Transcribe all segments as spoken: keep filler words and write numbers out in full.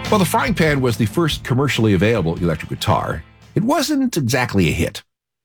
While the frying pan was the first commercially available electric guitar, it wasn't exactly a hit.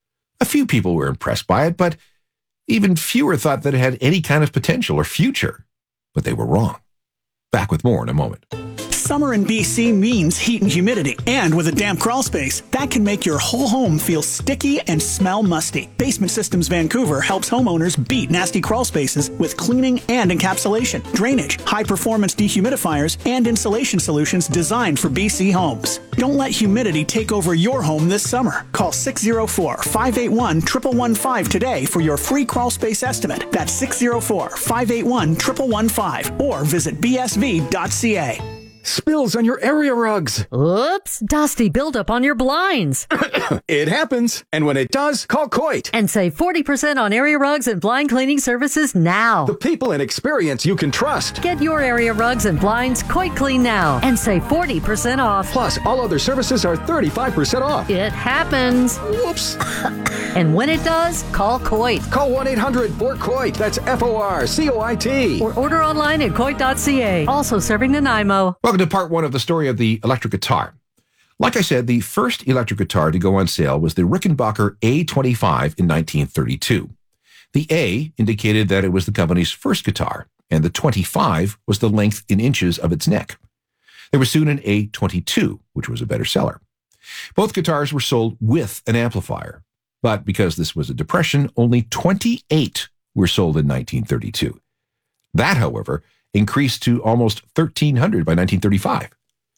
A few people were impressed by it, but even fewer thought that it had any kind of potential or future. But they were wrong. Back with more in a moment. Summer in B C means heat and humidity, and with a damp crawl space, that can make your whole home feel sticky and smell musty. Basement Systems Vancouver helps homeowners beat nasty crawl spaces with cleaning and encapsulation, drainage, high-performance dehumidifiers, and insulation solutions designed for B C homes. Don't let humidity take over your home this summer. Call six oh four, five eight one, one one one five today for your free crawl space estimate. That's six oh four, five eight one, one one one five or visit b s v dot c a. Spills on your area rugs. Oops, dusty buildup on your blinds. It happens, and when it does, call Coit. And save forty percent on area rugs and blind cleaning services now. The people and experience you can trust. Get your area rugs and blinds Coit Clean now and save forty percent off. Plus, all other services are thirty-five percent off. It happens. Whoops. And when it does, call Coit. Call one eight hundred four COIT. That's F O R C O I T. Or order online at coit dot c a. Also serving Nanaimo. Welcome to part one of the story of the electric guitar. Like I said, the first electric guitar to go on sale was the Rickenbacker A twenty-five in nineteen thirty-two. The A indicated that it was the company's first guitar, and the twenty-five was the length in inches of its neck. There was soon an A twenty-two, which was a better seller. Both guitars were sold with an amplifier, but because this was a depression, only twenty-eight were sold in nineteen thirty-two. That, however, increased to almost thirteen hundred by nineteen thirty-five.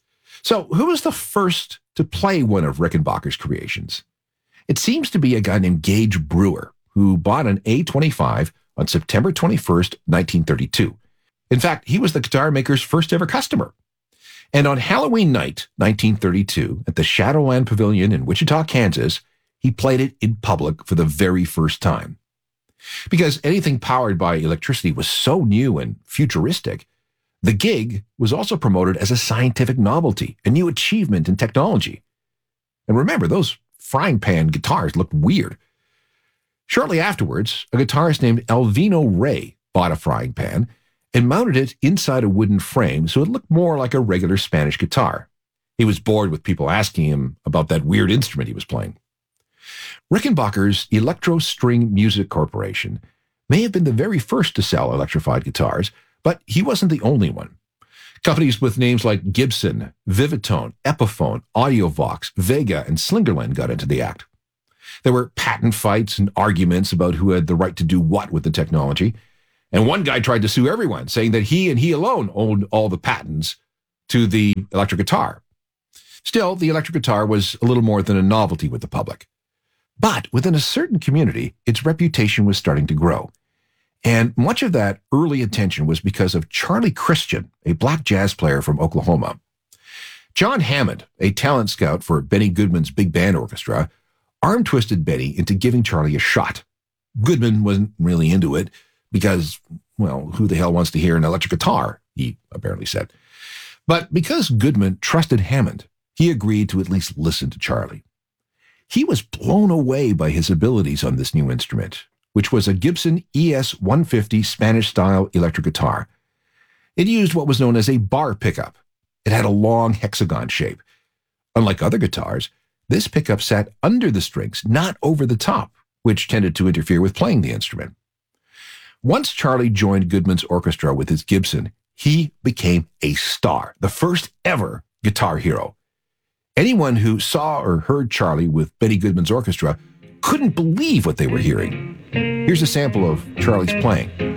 So who was the first to play one of Rickenbacker's creations? It seems to be a guy named Gage Brewer, who bought an A twenty-five on September twenty-first, nineteen thirty-two. In fact, he was the guitar maker's first ever customer. And on Halloween night, nineteen thirty-two, at the Shadowland Pavilion in Wichita, Kansas, he played it in public for the very first time. Because anything powered by electricity was so new and futuristic, the gig was also promoted as a scientific novelty, a new achievement in technology. And remember, those frying pan guitars looked weird. Shortly afterwards, a guitarist named Alvino Ray bought a frying pan and mounted it inside a wooden frame so it looked more like a regular Spanish guitar. He was bored with people asking him about that weird instrument he was playing. Rickenbacker's Electro String Music Corporation may have been the very first to sell electrified guitars, but he wasn't the only one. Companies with names like Gibson, Vivitone, Epiphone, Audiovox, Vega, and Slingerland got into the act. There were patent fights and arguments about who had the right to do what with the technology, and one guy tried to sue everyone, saying that he and he alone owned all the patents to the electric guitar. Still, the electric guitar was a little more than a novelty with the public. But within a certain community, its reputation was starting to grow. And much of that early attention was because of Charlie Christian, a black jazz player from Oklahoma. John Hammond, a talent scout for Benny Goodman's big band orchestra, arm-twisted Benny into giving Charlie a shot. Goodman wasn't really into it because, well, who the hell wants to hear an electric guitar, he apparently said. But because Goodman trusted Hammond, he agreed to at least listen to Charlie. He was blown away by his abilities on this new instrument, which was a Gibson E S one fifty Spanish-style electric guitar. It used what was known as a bar pickup. It had a long hexagon shape. Unlike other guitars, this pickup sat under the strings, not over the top, which tended to interfere with playing the instrument. Once Charlie joined Goodman's orchestra with his Gibson, he became a star, the first ever guitar hero. Anyone who saw or heard Charlie with Benny Goodman's orchestra couldn't believe what they were hearing. Here's a sample of Charlie's playing.